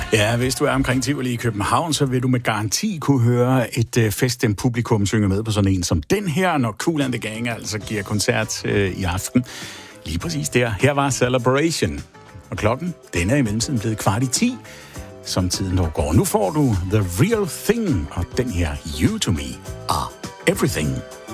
Ja, hvis du er omkring Tivoli i København, så vil du med garanti kunne høre et feststemt publikum synge med på sådan en som den her, når Kool and the Gang altså giver koncert i aften. Lige præcis der. Her var Celebration. Og klokken, den er i mellemtiden blevet 9:15, som tiden dog går. Nu får du The Real Thing, og den her You To Me are Everything.